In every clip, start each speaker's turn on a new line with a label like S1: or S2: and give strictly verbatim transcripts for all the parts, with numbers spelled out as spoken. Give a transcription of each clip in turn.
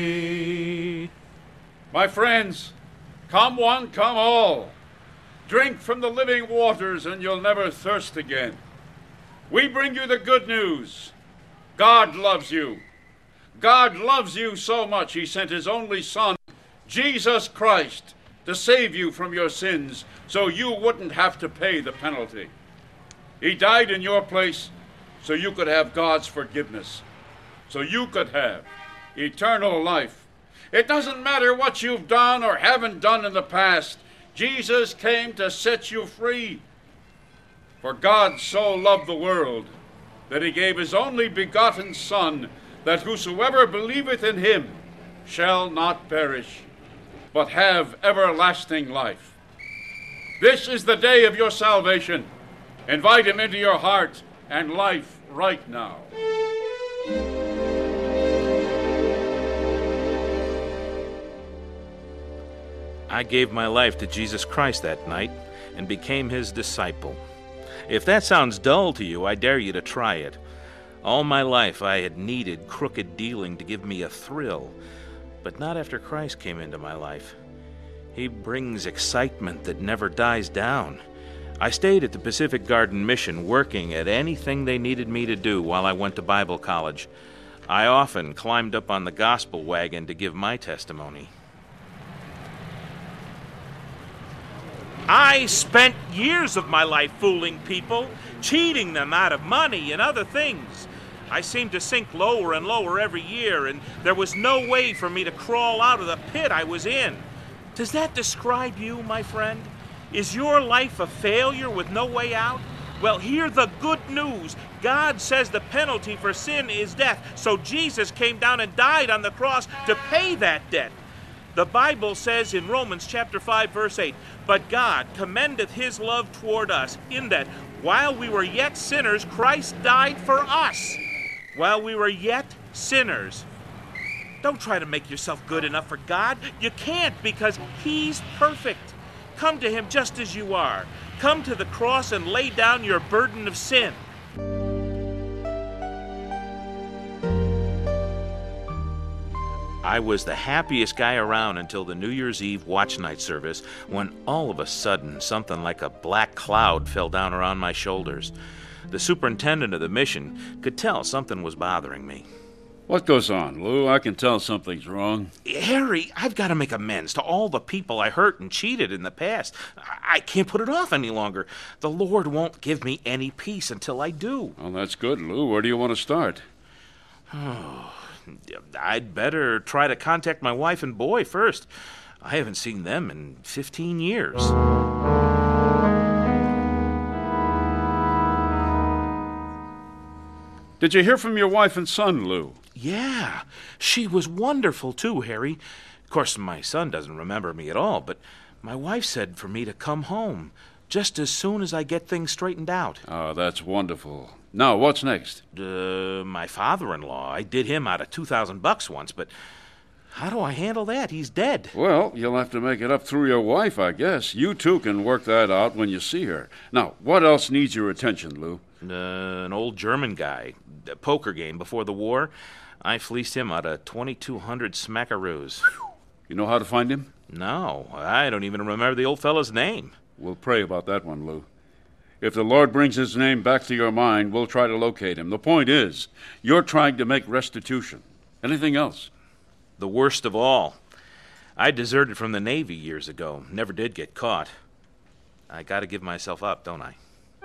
S1: My friends, come one, come all. Drink from the living waters and you'll never thirst again. We bring you the good news. God loves you. God loves you so much he sent his only Son, Jesus Christ, to save you from your sins so you wouldn't have to pay the penalty. He died in your place so you could have God's forgiveness, so you could have eternal life. It doesn't matter what you've done or haven't done in the past. Jesus came to set you free. For God so loved the world that he gave his only begotten Son, that whosoever believeth in him shall not perish, but have everlasting life. This is the day of your salvation. Invite him into your heart and life right now.
S2: I gave my life to Jesus Christ that night and became his disciple. If that sounds dull to you, I dare you to try it. All my life I had needed crooked dealing to give me a thrill, but not after Christ came into my life. He brings excitement that never dies down. I stayed at the Pacific Garden Mission working at anything they needed me to do while I went to Bible college. I often climbed up on the gospel wagon to give my testimony. I spent years of my life fooling people, cheating them out of money and other things. I seemed to sink lower and lower every year, and there was no way for me to crawl out of the pit I was in. Does that describe you, my friend? Is your life a failure with no way out? Well, hear the good news. God says the penalty for sin is death, so Jesus came down and died on the cross to pay that debt. The Bible says in Romans chapter five, verse eight, "But God commendeth his love toward us, in that while we were yet sinners, Christ died for us." While we were yet sinners. Don't try to make yourself good enough for God. You can't, because he's perfect. Come to him just as you are. Come to the cross and lay down your burden of sin. I was the happiest guy around until the New Year's Eve watch night service, when all of a sudden something like a black cloud fell down around my shoulders. The superintendent of the mission could tell something was bothering me.
S1: What goes on, Lou? I can tell something's wrong.
S2: Harry, I've got to make amends to all the people I hurt and cheated in the past. I can't put it off any longer. The Lord won't give me any peace until I do.
S1: Well, that's good, Lou. Where do you want to start?
S2: Oh, I'd better try to contact my wife and boy first. I haven't seen them in fifteen years.
S1: Did you hear from your wife and son, Lou?
S2: Yeah, she was wonderful too, Harry. Of course, my son doesn't remember me at all, but my wife said for me to come home just as soon as I get things straightened out.
S1: Oh, that's wonderful. Now, what's next?
S2: Uh, my father-in-law. I did him out of two thousand bucks once, but how do I handle that? He's dead.
S1: Well, you'll have to make it up through your wife, I guess. You two can work that out when you see her. Now, what else needs your attention, Lou?
S2: Uh, an old German guy. A poker game before the war. I fleeced him out of twenty-two hundred smackaroos.
S1: You know how to find him?
S2: No, I don't even remember the old fellow's name.
S1: We'll pray about that one, Lou. If the Lord brings his name back to your mind, we'll try to locate him. The point is, you're trying to make restitution. Anything else?
S2: The worst of all. I deserted from the Navy years ago. Never did get caught. I gotta give myself up, don't I?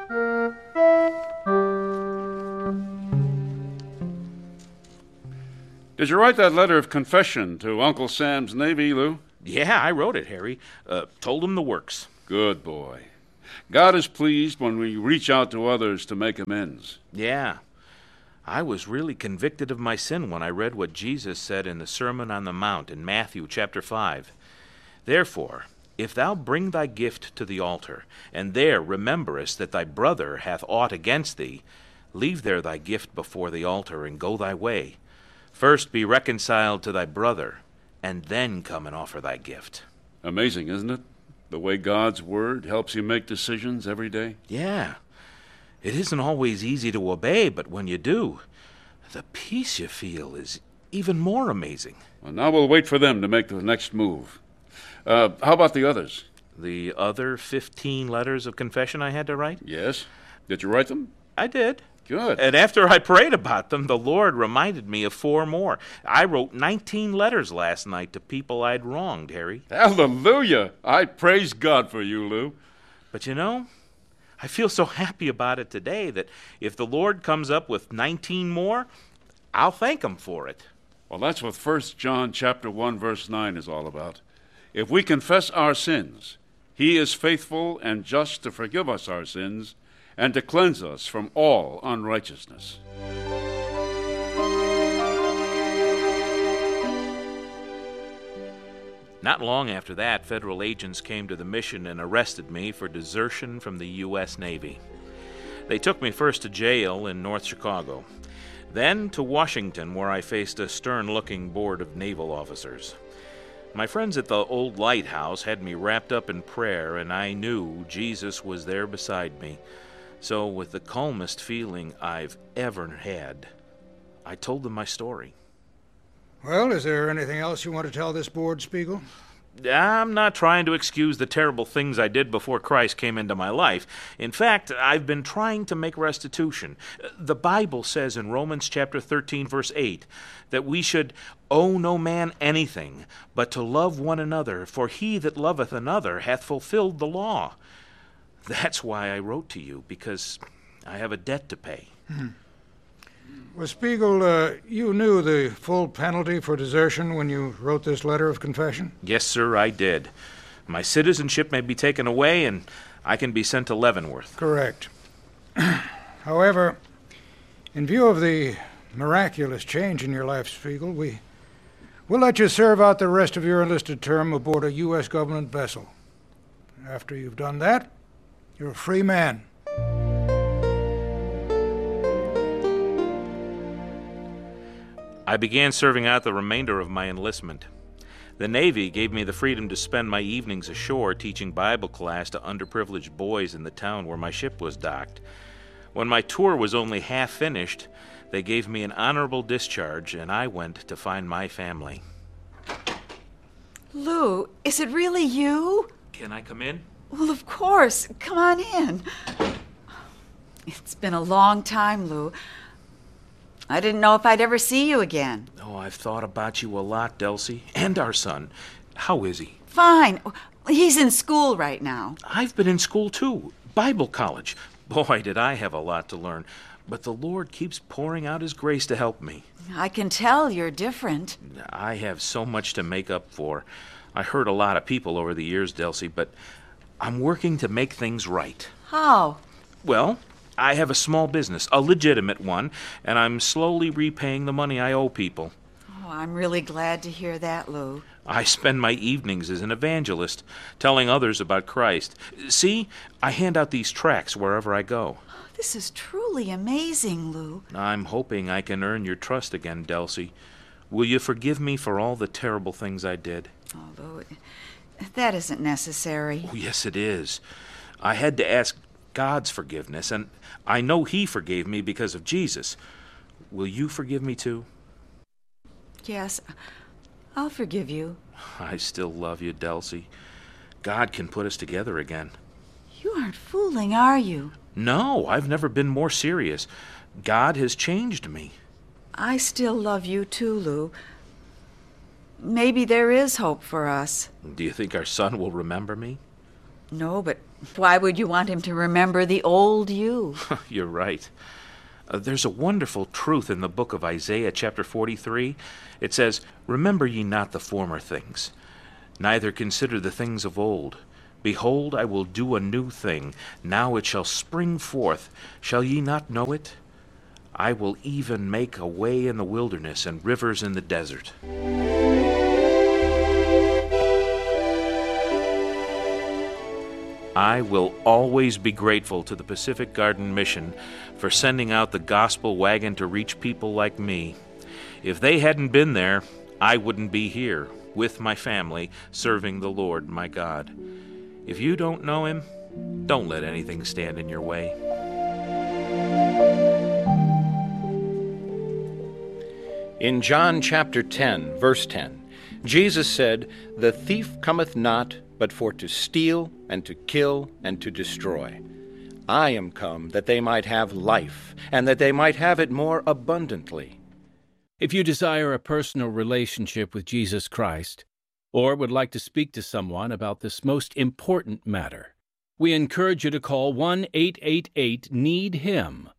S1: Did you write that letter of confession to Uncle Sam's Navy, Lou?
S2: Yeah, I wrote it, Harry. Uh, told him the works.
S1: Good boy. God is pleased when we reach out to others to make amends.
S2: Yeah. I was really convicted of my sin when I read what Jesus said in the Sermon on the Mount in Matthew chapter five. Therefore, if thou bring thy gift to the altar, and there rememberest that thy brother hath aught against thee, leave there thy gift before the altar, and go thy way. First be reconciled to thy brother, and then come and offer thy gift.
S1: Amazing, isn't it? The way God's Word helps you make decisions every day.
S2: Yeah. It isn't always easy to obey, but when you do, the peace you feel is even more amazing.
S1: Well, now we'll wait for them to make the next move. Uh, how about the others?
S2: The other fifteen letters of confession I had to write?
S1: Yes. Did you write them?
S2: I did.
S1: Good.
S2: And after I prayed about them, the Lord reminded me of four more. I wrote nineteen letters last night to people I'd wronged, Harry.
S1: Hallelujah! I praise God for you, Lou.
S2: But you know, I feel so happy about it today that if the Lord comes up with nineteen more, I'll thank Him for it.
S1: Well, that's what First John chapter one, verse nine is all about. If we confess our sins, He is faithful and just to forgive us our sins and to cleanse us from all unrighteousness.
S2: Not long after that, federal agents came to the mission and arrested me for desertion from the U S Navy. They took me first to jail in North Chicago, then to Washington, where I faced a stern-looking board of naval officers. My friends at the old lighthouse had me wrapped up in prayer, and I knew Jesus was there beside me. So, with the calmest feeling I've ever had, I told them my story.
S3: Well, is there anything else you want to tell this board, Spiegel?
S2: I'm not trying to excuse the terrible things I did before Christ came into my life. In fact, I've been trying to make restitution. The Bible says in Romans chapter thirteen, verse eight, that we should owe no man anything, but to love one another, for he that loveth another hath fulfilled the law. That's why I wrote to you, because I have a debt to pay.
S3: Hmm. Well, Spiegel, uh, you knew the full penalty for desertion when you wrote this letter of confession?
S2: Yes, sir, I did. My citizenship may be taken away, and I can be sent to Leavenworth.
S3: Correct. However, in view of the miraculous change in your life, Spiegel, we, we'll let you serve out the rest of your enlisted term aboard a U S government vessel. After you've done that, you're a free man.
S2: I began serving out the remainder of my enlistment. The Navy gave me the freedom to spend my evenings ashore teaching Bible class to underprivileged boys in the town where my ship was docked. When my tour was only half finished, they gave me an honorable discharge, and I went to find my family.
S4: Lou, is it really you?
S2: Can I come in?
S4: Well, of course. Come on in. It's been a long time, Lou. I didn't know if I'd ever see you again.
S2: Oh, I've thought about you a lot, Delcy, and our son. How is he?
S4: Fine. He's in school right now.
S2: I've been in school, too. Bible college. Boy, did I have a lot to learn. But the Lord keeps pouring out His grace to help me.
S4: I can tell you're different.
S2: I have so much to make up for. I hurt a lot of people over the years, Delcy, but I'm working to make things right.
S4: How?
S2: Well, I have a small business, a legitimate one, and I'm slowly repaying the money I owe people.
S4: Oh, I'm really glad to hear that, Lou.
S2: I spend my evenings as an evangelist, telling others about Christ. See, I hand out these tracts wherever I go.
S4: This is truly amazing, Lou.
S2: I'm hoping I can earn your trust again, Delcy. Will you forgive me for all the terrible things I did?
S4: Oh, Lou, that isn't necessary.
S2: Oh, yes, it is. I had to ask God's forgiveness, and I know He forgave me because of Jesus. Will you forgive me too?
S4: Yes, I'll forgive you.
S2: I still love you, Delcy. God can put us together again.
S4: You aren't fooling, are you?
S2: No, I've never been more serious. God has changed me.
S4: I still love you too, Lou. Maybe there is hope for us.
S2: Do you think our son will remember me?
S4: No, but why would you want him to remember the old you?
S2: You're right. Uh, there's a wonderful truth in the book of Isaiah, chapter forty-three. It says, "Remember ye not the former things, neither consider the things of old. Behold, I will do a new thing. Now it shall spring forth. Shall ye not know it? I will even make a way in the wilderness and rivers in the desert." I will always be grateful to the Pacific Garden Mission for sending out the gospel wagon to reach people like me. If they hadn't been there, I wouldn't be here with my family serving the Lord my God. If you don't know Him, don't let anything stand in your way.
S5: In John chapter ten, verse ten, Jesus said, "The thief cometh not, but for to steal, and to kill, and to destroy. I am come that they might have life, and that they might have it more abundantly."
S6: If you desire a personal relationship with Jesus Christ, or would like to speak to someone about this most important matter, we encourage you to call one eight eight eight need him.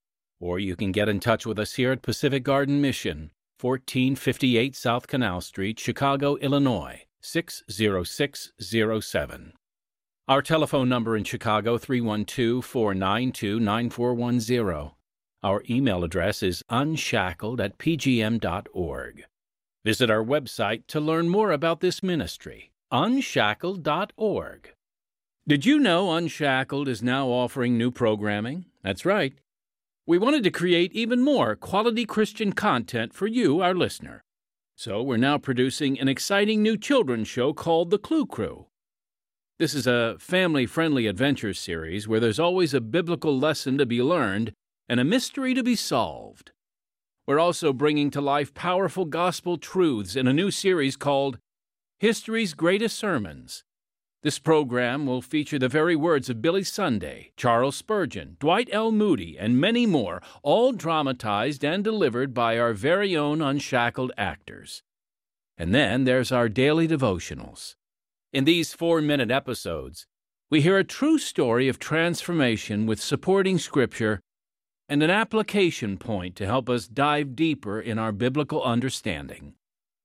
S6: Or you can get in touch with us here at Pacific Garden Mission, fourteen fifty-eight South Canal Street, Chicago, Illinois, six zero six zero seven. Our telephone number in Chicago, three one two, four nine two, nine four one zero. Our email address is unshackled at p g m dot org. Visit our website to learn more about this ministry, unshackled dot org. Did you know Unshackled is now offering new programming? That's right. We wanted to create even more quality Christian content for you, our listener. So we're now producing an exciting new children's show called The Clue Crew. This is a family-friendly adventure series where there's always a biblical lesson to be learned and a mystery to be solved. We're also bringing to life powerful gospel truths in a new series called History's Greatest Sermons. This program will feature the very words of Billy Sunday, Charles Spurgeon, Dwight L. Moody, and many more, all dramatized and delivered by our very own Unshackled actors. And then there's our daily devotionals. In these four-minute episodes, we hear a true story of transformation with supporting scripture and an application point to help us dive deeper in our biblical understanding.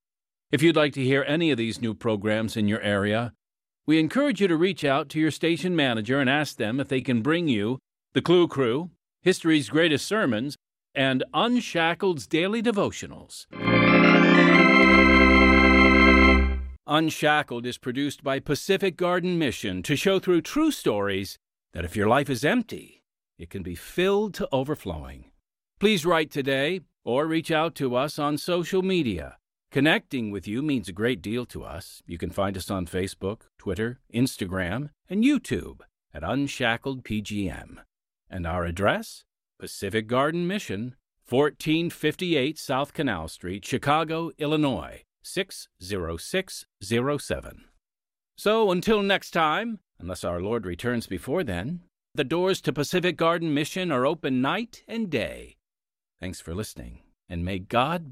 S6: If you'd like to hear any of these new programs in your area, we encourage you to reach out to your station manager and ask them if they can bring you The Clue Crew, History's Greatest Sermons, and Unshackled's Daily Devotionals. Unshackled is produced by Pacific Garden Mission to show through true stories that if your life is empty, it can be filled to overflowing. Please write today or reach out to us on social media. Connecting with you means a great deal to us. You can find us on Facebook, Twitter, Instagram, and YouTube at Unshackled P G M. And our address? Pacific Garden Mission, fourteen fifty-eight South Canal Street, Chicago, Illinois, six zero six zero seven. So until next time, unless our Lord returns before then, the doors to Pacific Garden Mission are open night and day. Thanks for listening, and may God